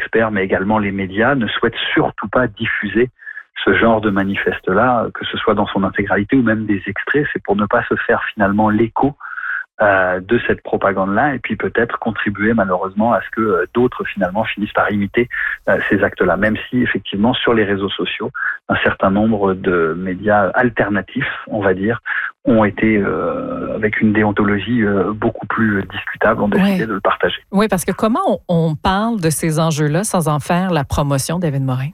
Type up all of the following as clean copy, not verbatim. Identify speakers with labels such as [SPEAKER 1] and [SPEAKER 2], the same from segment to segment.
[SPEAKER 1] experts, mais également les médias, ne souhaitent surtout pas diffuser ce genre de manifeste-là, que ce soit dans son intégralité ou même des extraits. C'est pour ne pas se faire finalement l'écho de cette propagande-là, et puis peut-être contribuer malheureusement à ce que d'autres finalement finissent par imiter ces actes-là, même si effectivement sur les réseaux sociaux, un certain nombre de médias alternatifs, on va dire, ont été avec une déontologie beaucoup plus discutable, ont décidé de le partager.
[SPEAKER 2] Oui, parce que comment on parle de ces enjeux-là sans en faire la promotion, David Morin?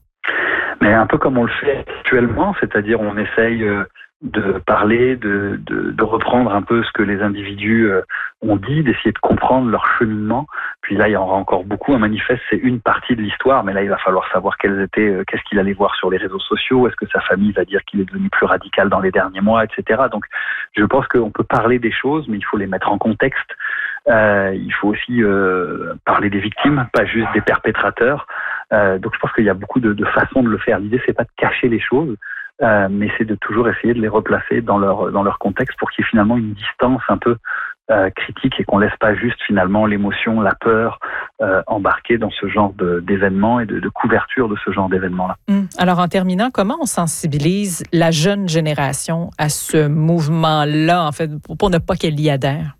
[SPEAKER 1] Mais un peu comme on le fait actuellement, c'est-à-dire on essaye de parler, de reprendre un peu ce que les individus ont dit, d'essayer de comprendre leur cheminement. Puis là, il y en aura encore beaucoup. Un manifeste, c'est une partie de l'histoire, mais là, il va falloir savoir qu'est-ce qu'il allait voir sur les réseaux sociaux, est-ce que sa famille va dire qu'il est devenu plus radical dans les derniers mois, etc. Donc, je pense qu'on peut parler des choses, mais il faut les mettre en contexte. Il faut aussi parler des victimes, pas juste des perpétrateurs. Donc, je pense qu'il y a beaucoup de façons de le faire. L'idée, c'est pas de cacher les choses, mais c'est de toujours essayer de les replacer dans leur contexte pour qu'il y ait finalement une distance un peu critique et qu'on laisse pas juste finalement l'émotion, la peur embarquer dans ce genre d'événements et de couverture de ce genre d'événements-là.
[SPEAKER 2] Alors en terminant, comment on sensibilise la jeune génération à ce mouvement-là, en fait, pour ne pas qu'elle y adhère?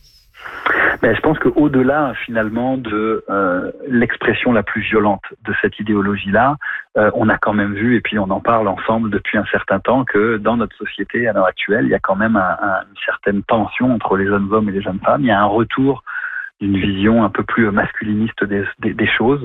[SPEAKER 1] Mais je pense qu'au-delà, finalement, de l'expression la plus violente de cette idéologie-là, on a quand même vu, et puis on en parle ensemble depuis un certain temps, que dans notre société, à l'heure actuelle, il y a quand même une certaine tension entre les jeunes hommes et les jeunes femmes. Il y a un retour d'une vision un peu plus masculiniste des choses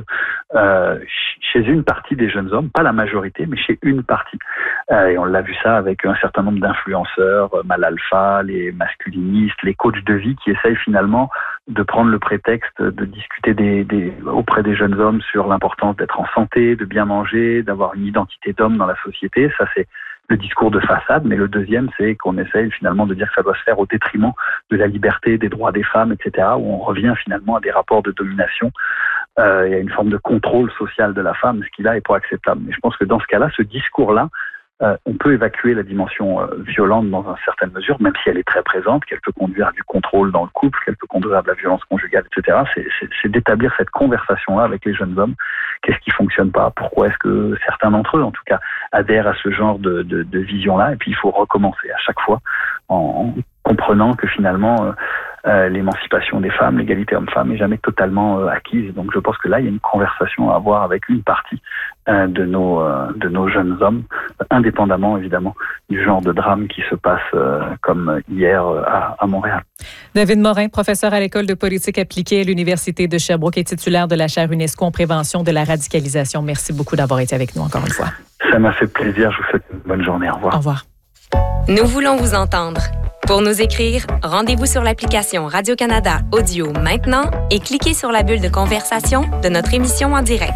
[SPEAKER 1] chez une partie des jeunes hommes, pas la majorité, mais chez une partie. Et on l'a vu ça avec un certain nombre d'influenceurs, mal alpha, les masculinistes, les coachs de vie qui essayent finalement de prendre le prétexte de discuter auprès des jeunes hommes sur l'importance d'être en santé, de bien manger, d'avoir une identité d'homme dans la société. Ça, c'est le discours de façade, mais le deuxième, c'est qu'on essaye finalement de dire que ça doit se faire au détriment de la liberté, des droits des femmes, etc., où on revient finalement à des rapports de domination et à une forme de contrôle social de la femme, ce qui là est pas acceptable. Mais je pense que dans ce cas-là, ce discours-là, on peut évacuer la dimension violente dans une certaine mesure, même si elle est très présente, qu'elle peut conduire à du contrôle dans le couple, qu'elle peut conduire à de la violence conjugale, etc. C'est d'établir cette conversation-là avec les jeunes hommes. Qu'est-ce qui fonctionne pas? Pourquoi est-ce que certains d'entre eux, en tout cas, adhèrent à ce genre de vision-là? Et puis, il faut recommencer à chaque fois en comprenant que finalement, l'émancipation des femmes, l'égalité homme-femme n'est jamais totalement acquise. Donc je pense que là, il y a une conversation à avoir avec une partie de nos jeunes hommes, indépendamment évidemment du genre de drame qui se passe comme hier à Montréal.
[SPEAKER 2] David Morin, professeur à l'École de politique appliquée à l'Université de Sherbrooke et titulaire de la chaire UNESCO en prévention de la radicalisation. Merci beaucoup d'avoir été avec nous encore une fois.
[SPEAKER 1] Ça m'a fait plaisir. Je vous souhaite une bonne journée. Au revoir.
[SPEAKER 2] Au revoir.
[SPEAKER 3] Nous voulons vous entendre. Pour nous écrire, rendez-vous sur l'application Radio-Canada Audio maintenant et cliquez sur la bulle de conversation de notre émission en direct.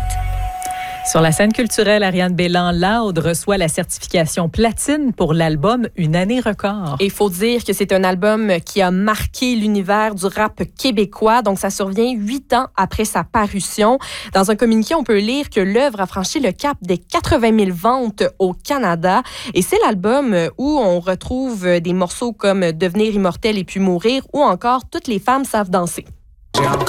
[SPEAKER 2] Sur la scène culturelle, Ariane Bélan-Laude reçoit la certification platine pour l'album Une année record.
[SPEAKER 4] Et il faut dire que c'est un album qui a marqué l'univers du rap québécois. Donc, ça survient 8 ans après sa parution. Dans un communiqué, on peut lire que l'œuvre a franchi le cap des 80 000 ventes au Canada. Et c'est l'album où on retrouve des morceaux comme Devenir immortel et puis mourir ou encore Toutes les femmes savent danser.
[SPEAKER 5] J'ai encore